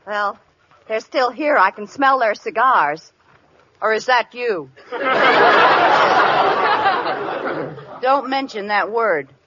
Well, they're still here. I can smell their cigars. Or is that you? Don't mention that word.